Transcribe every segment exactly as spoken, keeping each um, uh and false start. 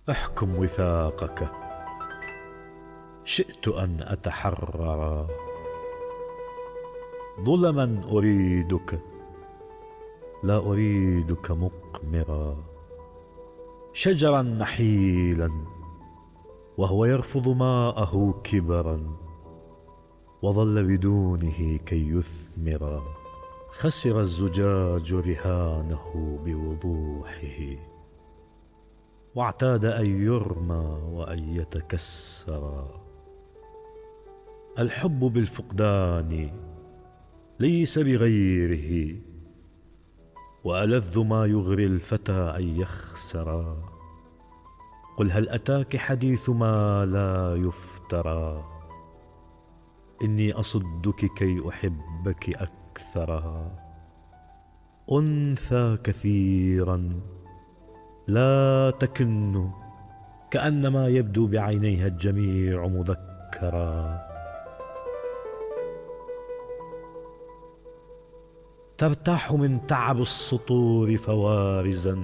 احكم وثاقك. شئت أن أتحرر، ظلما أريدك، لا أريدك مقمرا. شجرا نحيلا وهو يرفض ماءه كبرا، وظل بدونه كي يثمرا. خسر الزجاج رهانه بوضوحه، واعتاد أن يرمى وأن يتكسرا. الحب بالفقدان ليس بغيره، وألذ ما يغري الفتى أن يخسرا. قل هل أتاك حديث ما لا يفترى، إني أصدك كي أحبك أكثرا. أنثى كثيرا لا تكن، كأنما يبدو بعينيها الجميع مذكرا. ترتاح من تعب السطور فوارزا،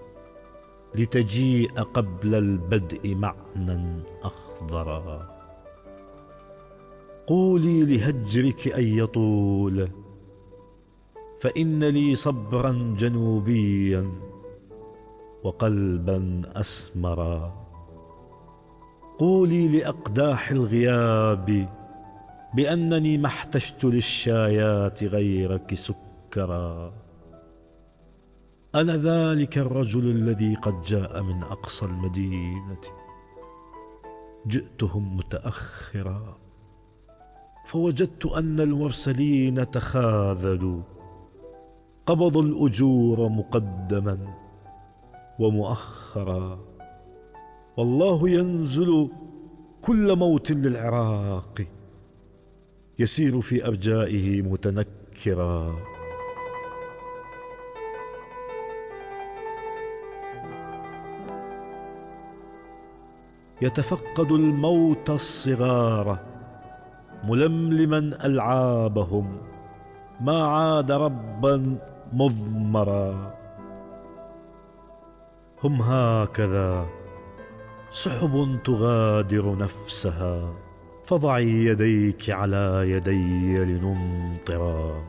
لتجيء قبل البدء معنى أخضرا. قولي لهجرك أن يطول، فإن لي صبرا جنوبيا وقلبا أسمرا. قولي لأقداح الغياب بأنني ما احتجت للشايات غيرك سكرا. أنا ذلك الرجل الذي قد جاء من أقصى المدينة، جئتهم متأخرا، فوجدت أن المرسلين تخاذلوا، قبضوا الأجور مقدما ومؤخرا. والله ينزل كل موت للعراق، يسير في أرجائه متنكرا. يتفقد الموت الصغار ململما ألعابهم، ما عاد ربا مضمرا. هم هكذا سحب تغادر نفسها، فضعي يديك على يدي لنمطرا.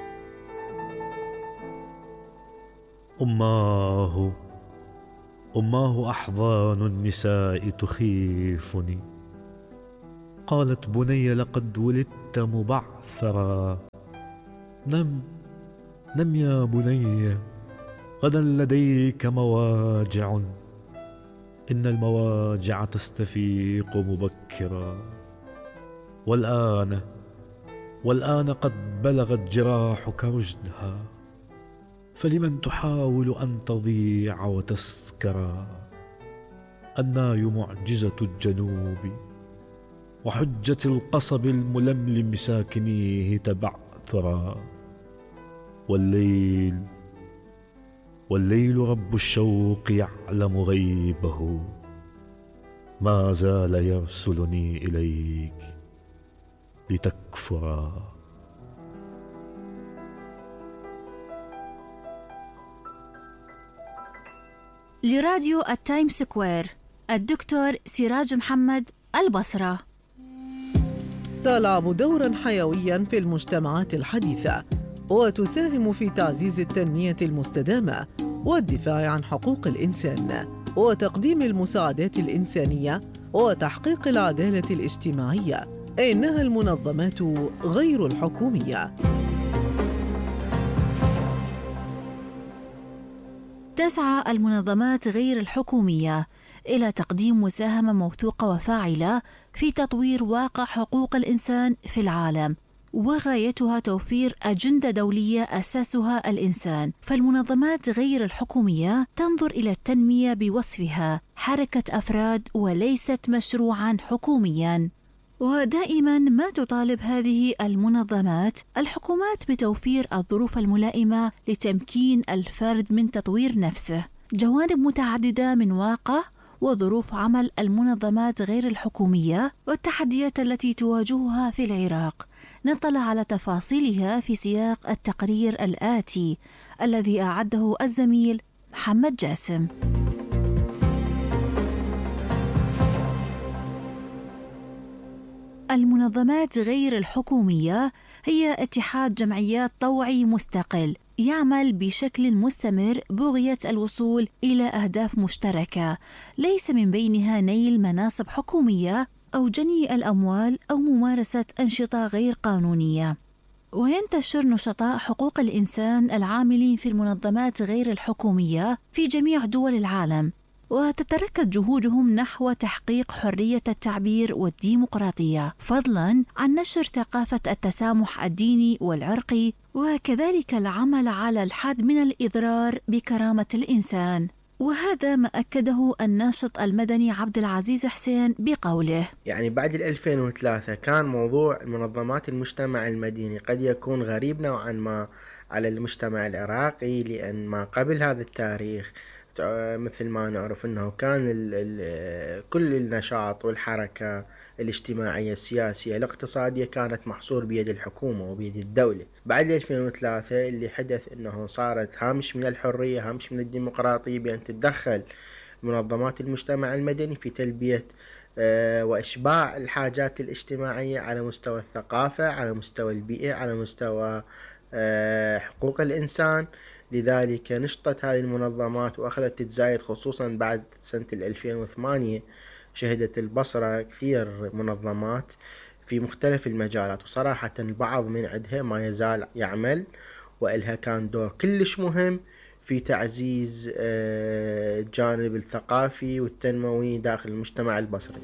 أماه أماه أحضان النساء تخيفني. قالت بني لقد ولدت مبعثرا. نم نم يا بني، غدا لديك مواجع، إن المواجع تستفيق مبكرا. والآن والآن قد بلغت جراحك رشدها، فلمن تحاول أن تضيع وتسكرا. الناي معجزة الجنوب، وحجة القصب الململم ساكنيه تبعثرا. والليل والليل رب الشوق يعلم غيبه، ما زال يرسلني إليك لتكفرا. لراديو التايم سكوير، الدكتور سراج محمد، البصرة. تلعب دورا حيويا في المجتمعات الحديثة، وتساهم في تعزيز التنمية المستدامة والدفاع عن حقوق الإنسان وتقديم المساعدات الإنسانية وتحقيق العدالة الاجتماعية. إنها المنظمات غير الحكومية. تسعى المنظمات غير الحكومية إلى تقديم مساهمة موثوقة وفاعلة في تطوير واقع حقوق الإنسان في العالم، وغايتها توفير أجندة دولية أساسها الإنسان. فالمنظمات غير الحكومية تنظر إلى التنمية بوصفها حركة أفراد وليست مشروعاً حكومياً. ودائما ما تطالب هذه المنظمات الحكومات بتوفير الظروف الملائمة لتمكين الفرد من تطوير نفسه. جوانب متعددة من واقع وظروف عمل المنظمات غير الحكومية والتحديات التي تواجهها في العراق نطلع على تفاصيلها في سياق التقرير الآتي الذي أعده الزميل محمد جاسم. المنظمات غير الحكومية هي اتحاد جمعيات طوعي مستقل يعمل بشكل مستمر بغية الوصول إلى أهداف مشتركة، ليس من بينها نيل مناصب حكومية أو جني الأموال أو ممارسة أنشطة غير قانونية. وينتشر نشطاء حقوق الإنسان العاملين في المنظمات غير الحكومية في جميع دول العالم، وتتركز جهودهم نحو تحقيق حرية التعبير والديمقراطية، فضلاً عن نشر ثقافة التسامح الديني والعرقي، وكذلك العمل على الحد من الإضرار بكرامة الإنسان. وهذا ما أكده الناشط المدني عبد العزيز حسين بقوله: يعني بعد ألفين وثلاثة كان موضوع منظمات المجتمع المدني قد يكون غريب نوعا ما على المجتمع العراقي، لأن ما قبل هذا التاريخ مثل ما نعرف أنه كان ال ال كل النشاط والحركة الاجتماعية السياسية الاقتصادية كانت محصور بيد الحكومة وبيد الدولة. بعد ألفين وثلاثة اللي حدث أنه صارت هامش من الحرية، هامش من الديمقراطية، بأن تتدخل منظمات المجتمع المدني في تلبية أه وإشباع الحاجات الاجتماعية على مستوى الثقافة، على مستوى البيئة، على مستوى أه حقوق الإنسان. لذلك نشطت هذه المنظمات وأخذت تتزايد، خصوصا بعد سنة ألفين وثمانية شهدت البصرة كثير منظمات في مختلف المجالات، وصراحة البعض من عندها ما يزال يعمل وإلها كان دور كلش مهم في تعزيز الجانب الثقافي والتنموي داخل المجتمع البصري.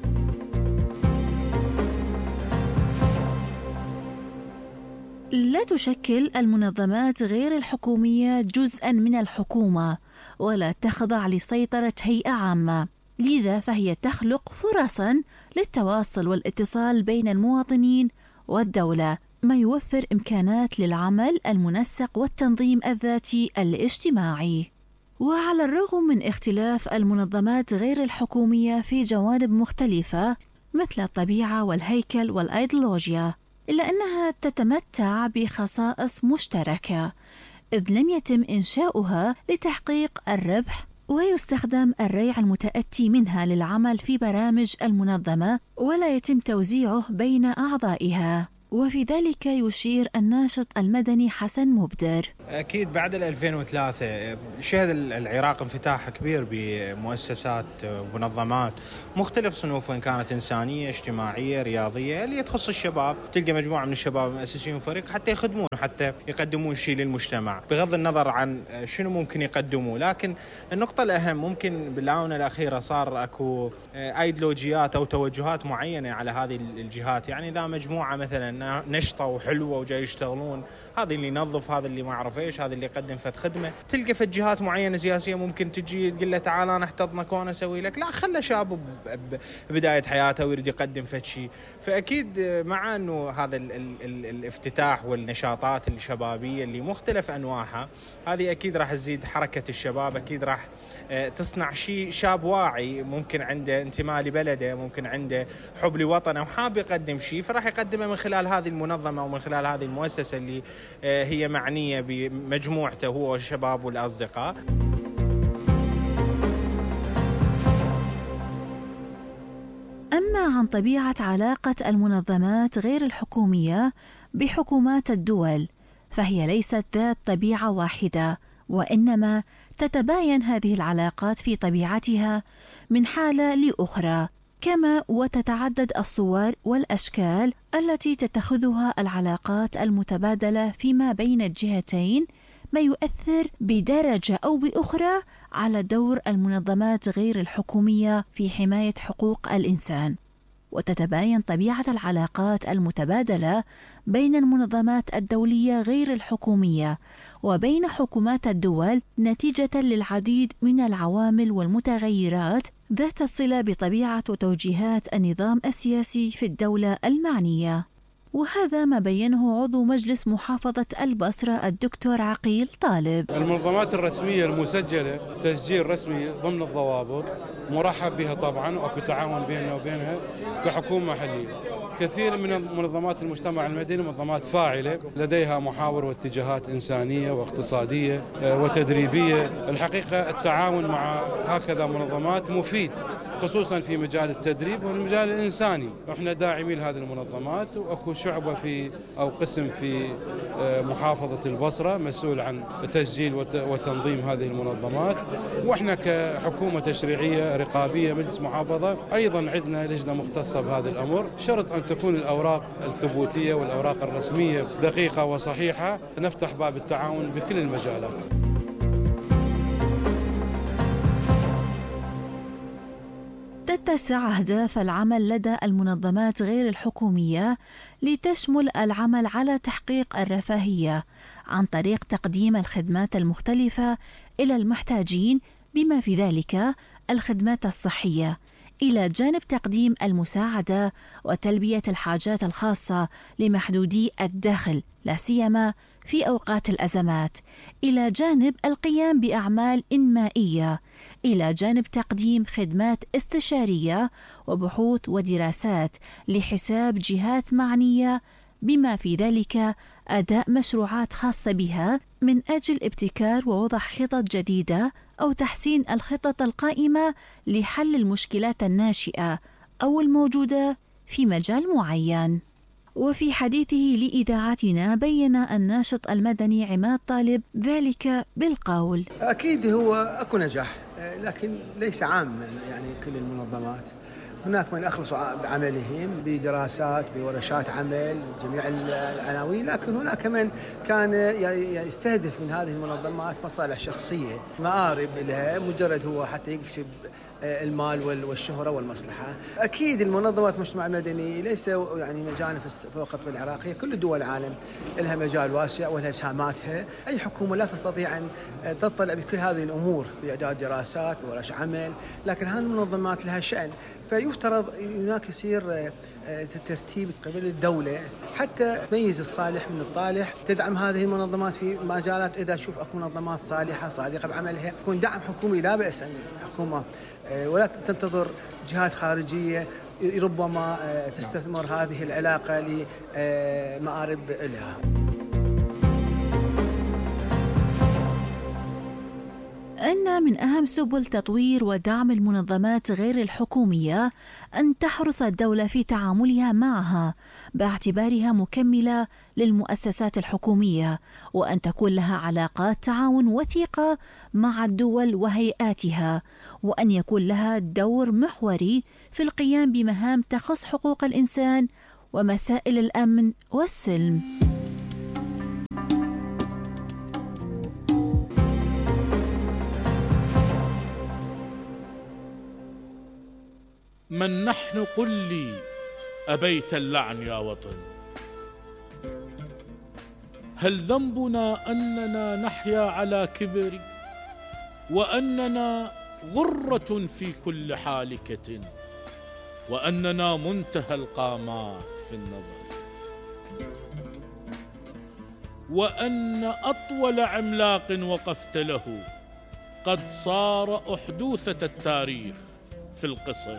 لا تشكل المنظمات غير الحكومية جزءاً من الحكومة ولا تخضع لسيطرة هيئة عامة، لذا فهي تخلق فرصاً للتواصل والاتصال بين المواطنين والدولة، ما يوفر إمكانات للعمل المنسق والتنظيم الذاتي الاجتماعي. وعلى الرغم من اختلاف المنظمات غير الحكومية في جوانب مختلفة مثل الطبيعة والهيكل والأيديولوجيا، إلا أنها تتمتع بخصائص مشتركة، إذ لم يتم إنشاؤها لتحقيق الربح، ويستخدم الريع المتأتي منها للعمل في برامج المنظمة ولا يتم توزيعه بين أعضائها. وفي ذلك يشير الناشط المدني حسن مبدر: أكيد بعد ألفين وثلاثة شهد العراق انفتاح كبير بمؤسسات ومنظمات مختلف صنوف، إن كانت إنسانية، اجتماعية، رياضية، اللي تخص الشباب. تلقى مجموعة من الشباب مؤسسين فريق حتى يخدمون، حتى يقدمون شيء للمجتمع بغض النظر عن شنو ممكن يقدموا. لكن النقطة الأهم ممكن بالآونة الأخيرة صار أكو أيديولوجيات أو توجهات معينة على هذه الجهات. يعني إذا مجموعة مثلا نشطة وحلوة وجاي يشتغلون، هذا اللي ينظف، هذا اللي ما أعرف إيش، هذا اللي يقدم فد خدمة، تلقى في جهات معينة سياسية ممكن تجي تقول له تعال أنا أحتضنك وأنا أسوي لك. لا، خلى شاب ببداية حياته ويريد يقدم فد شيء. فأكيد مع أنه هذا ال ال ال الافتتاح والنشاطات الشبابية اللي مختلف أنواعها، هذه أكيد راح تزيد حركة الشباب، أكيد راح تصنع شيء شاب واعي ممكن عنده انتماء لبلده، ممكن عنده حب لوطنه وحاب يقدم شيء، فراح يقدمه من خلال هذه المنظمة ومن خلال هذه المؤسسة اللي هي معنية بمجموعته هو والشباب والأصدقاء. أما عن طبيعة علاقة المنظمات غير الحكومية بحكومات الدول، فهي ليست ذات طبيعة واحدة، وإنما تتباين هذه العلاقات في طبيعتها من حالة لأخرى، كما وتتعدد الصور والأشكال التي تتخذها العلاقات المتبادلة فيما بين الجهتين، ما يؤثر بدرجة أو بأخرى على دور المنظمات غير الحكومية في حماية حقوق الإنسان. وتتباين طبيعة العلاقات المتبادلة بين المنظمات الدولية غير الحكومية وبين حكومات الدول نتيجة للعديد من العوامل والمتغيرات ذات الصلة بطبيعة وتوجيهات النظام السياسي في الدولة المعنية. وهذا ما بينه عضو مجلس محافظة البصرة الدكتور عقيل طالب: المنظمات الرسمية المسجلة تسجيل رسمي ضمن الضوابط مرحب بها طبعا، واكو تعاون بيننا وبينها كحكومة محلية. كثير من منظمات المجتمع المدني منظمات فاعلة لديها محاور واتجاهات إنسانية واقتصادية وتدريبية. الحقيقة التعاون مع هكذا منظمات مفيد خصوصا في مجال التدريب والمجال الإنساني. احنا داعمين هذه المنظمات، واكو شعبة في أو قسم في محافظة البصرة مسؤول عن تسجيل وتنظيم هذه المنظمات، واحنا كحكومة تشريعية رقابية مجلس محافظة أيضا عندنا لجنة مختصة بهذا الأمر. شرط أن تكون الأوراق الثبوتية والأوراق الرسمية دقيقة وصحيحة، نفتح باب التعاون بكل المجالات. تتسع أهداف العمل لدى المنظمات غير الحكومية لتشمل العمل على تحقيق الرفاهية عن طريق تقديم الخدمات المختلفة إلى المحتاجين، بما في ذلك الخدمات الصحية، إلى جانب تقديم المساعدة وتلبية الحاجات الخاصة لمحدودي الدخل، لا سيما في أوقات الأزمات، إلى جانب القيام بأعمال إنمائية، إلى جانب تقديم خدمات استشارية وبحوث ودراسات لحساب جهات معنية، بما في ذلك أداء مشروعات خاصة بها من أجل ابتكار ووضع خطط جديدة أو تحسين الخطط القائمة لحل المشكلات الناشئة أو الموجودة في مجال معين. وفي حديثه لإذاعتنا بيّن الناشط المدني عماد طالب ذلك بالقول: أكيد هو أكو نجاح، لكن ليس عاما يعني كل المنظمات. هناك من أخلصوا بعملهم بدراسات بورشات عمل جميع العناوين، لكن هناك من كان يستهدف من هذه المنظمات مصالح شخصية مآرب لها، مجرد هو حتى يكسب المال والشهرة والمصلحة. أكيد المنظمات المجتمع المدني ليس يعني مجال فقط في العراق، هي كل دول العالم لها مجال واسع ولها سهاماتها. أي حكومة لا تستطيع أن تطلع بكل هذه الأمور بإعداد دراسات ورش عمل، لكن هذه المنظمات لها شأن، فيفترض هناك يصير ترتيب قبل الدولة حتى تميز الصالح من الطالح، تدعم هذه المنظمات في مجالات. إذا شوف أكو منظمات صالحة صادقة بعملها يكون دعم حكومي، لا بأس أن الحكومة ولا تنتظر جهات خارجية ربما تستثمر هذه العلاقة لمآرب لها. أن من أهم سبل تطوير ودعم المنظمات غير الحكومية أن تحرص الدولة في تعاملها معها باعتبارها مكملة للمؤسسات الحكومية، وأن تكون لها علاقات تعاون وثيقة مع الدول وهيئاتها، وأن يكون لها دور محوري في القيام بمهام تخص حقوق الإنسان ومسائل الأمن والسلم. من نحن قل لي أبيت اللعن يا وطن؟ هل ذنبنا أننا نحيا على كبر، وأننا غرة في كل حالكة، وأننا منتهى القامات في النظر، وأن أطول عملاق وقفت له قد صار أحدوثة التاريخ في القصر؟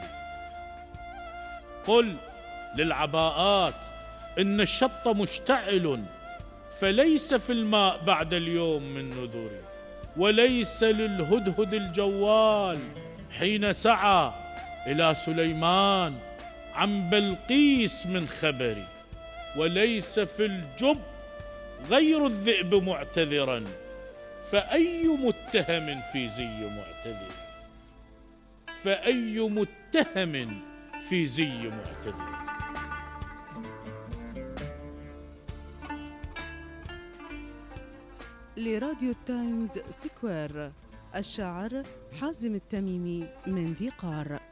قل للعباءات إن الشط مشتعل، فليس في الماء بعد اليوم من نذر، وليس للهدهد الجوال حين سعى إلى سليمان عن بلقيس من خبر، وليس في الجب غير الذئب معتذرا، فأي متهم في زي معتذر، فأي متهم في زي معتذر. لراديو تايمز سكوير، الشاعر حازم التميمي من ذي قار.